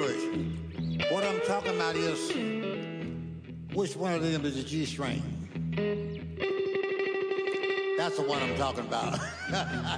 version. What I'm talking about is which one of them is a G string? That's the one I'm talking about.